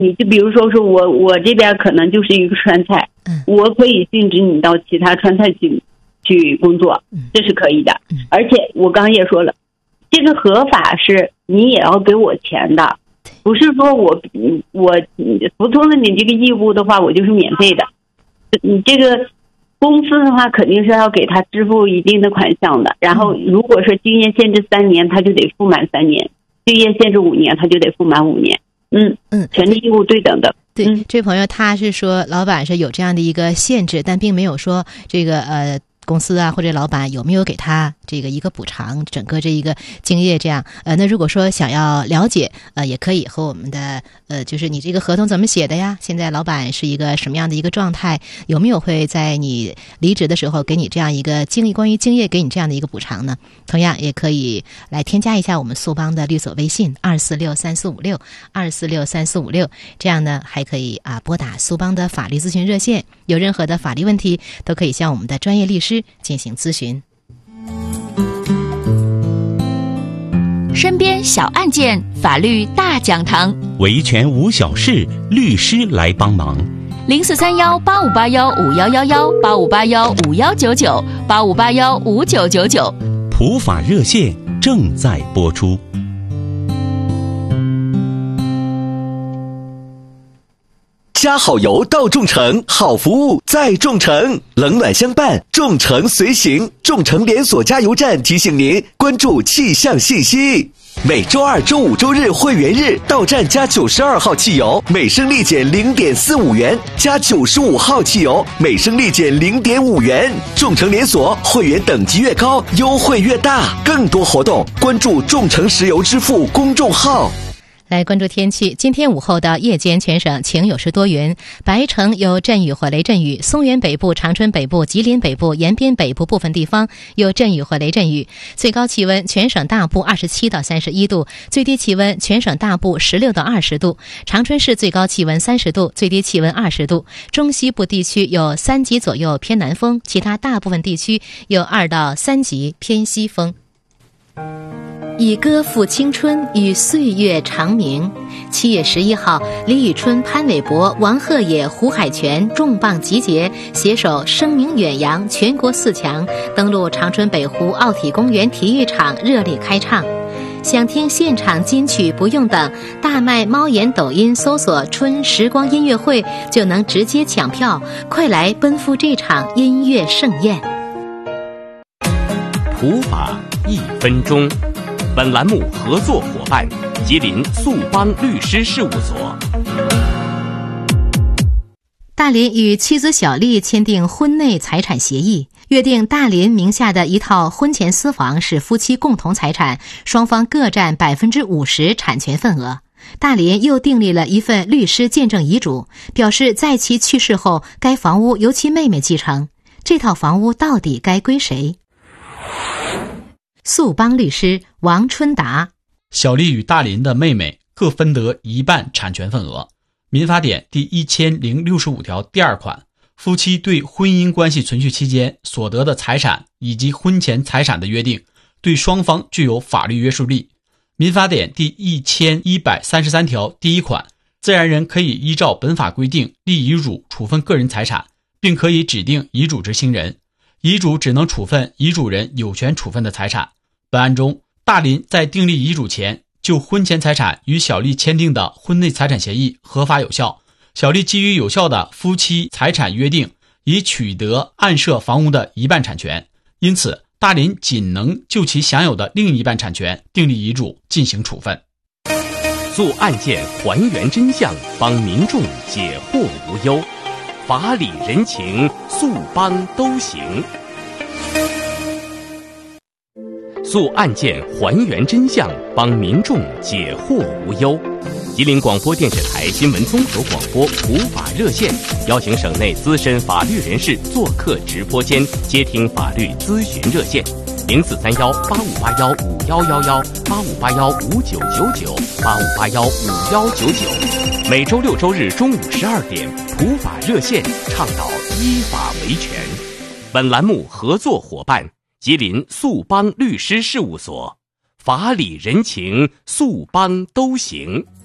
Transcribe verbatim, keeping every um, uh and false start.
你就比如说说我我这边可能就是一个川菜，嗯，我可以禁止你到其他川菜去去工作，这是可以的。嗯，而且我刚刚也说了，这个合法是你也要给我钱的，不是说我我服从了你这个义务的话，我就是免费的。你这个公司的话，肯定是要给他支付一定的款项的。然后，如果说经验限制三年，他就得付满三年；经验限制五年，他就得付满五年。嗯嗯，权利义务对等的。 对，嗯、这位朋友他是说，老板是有这样的一个限制，但并没有说这个呃。公司啊，或者老板有没有给他这个一个补偿，整个这一个经验这样，呃，那如果说想要了解，呃，也可以和我们的呃，就是你这个合同怎么写的呀？现在老板是一个什么样的一个状态？有没有会在你离职的时候给你这样一个经历，关于经验给你这样的一个补偿呢？同样也可以来添加一下我们速邦的律所微信二四六三四五六二四六三四五六，这样呢还可以啊拨打速邦的法律咨询热线，有任何的法律问题都可以向我们的专业律师进行咨询。 身边小案件，法律大讲堂， 维权无小事，律师来帮忙。 零四三幺八五八幺五幺幺幺八五八幺五幺九九八五八幺五九九九， 普法热线正在播出。 加好油到众诚，好服务在众诚，冷暖相伴，众诚随行。众诚连锁加油站提醒您关注气象信息。每周二、周五、周日会员日到站加九十二号汽油，每升立减零点四五元；加九十五号汽油，每升立减零点五元。众诚连锁会员等级越高，优惠越大。更多活动关注众诚石油支付公众号。 来关注天气，今天午后到夜间全省晴有时多云，白城有阵雨或雷阵雨，松原北部、长春北部、吉林北部、延边北部部分地方有阵雨或雷阵雨。最高气温全省大部二十七到三十一度，最低气温全省大部十六到二十度。长春市最高气温三十度，最低气温二十度。中西部地区有三级左右偏南风，其他大部分地区有二到三级偏西风。以歌赋青春，与岁月长明。七月十一号，李宇春、潘玮柏、王鹤野、胡海泉重磅集结，携手声名远扬全国四强，登陆长春北湖奥体公园体育场热烈开唱。想听现场金曲不用等，大麦猫眼抖音搜索春时光音乐会就能直接抢票，快来奔赴这场音乐盛宴。 普法一分钟，本栏目合作伙伴吉林速邦律师事务所。 大林与妻子小丽签订婚内财产协议，约定大林名下的一套婚前私房是夫妻共同财产，双方各占百分之五十产权份额。大林又订立了一份律师见证遗嘱，表示在其去世后，该房屋由其妹妹继承。这套房屋到底该归谁？速邦律师王春达： 小丽与大林的妹妹各分得一半产权份额。民法典第一千零六十五条第二款，夫妻对婚姻关系存续期间所得的财产以及婚前财产的约定，对双方具有法律约束力。民法典第一千一百三十三条第一款，自然人可以依照本法规定立遗嘱处分个人财产，并可以指定遗嘱执行人。遗嘱只能处分遗嘱人有权处分的财产。本案中，大林在订立遗嘱前就婚前财产与小丽签订的婚内财产协议合法有效，小丽基于有效的夫妻财产约定，已取得案涉房屋的一半产权，因此大林仅能就其享有的另一半产权订立遗嘱进行处分。 做案件还原真相，帮民众解惑无忧，法理人情速邦都行。诉案件还原真相，帮民众解惑无忧。吉林广播电视台新闻综合广播普法热线邀请省内资深法律人士做客直播间，接听法律咨询热线零四三幺八五八幺五幺幺幺八五八幺五九九九八五八幺五幺九九。每周六周日中午十二点，普法热线倡导依法维权。本栏目合作伙伴吉林速邦律师事务所，法理人情速邦都行。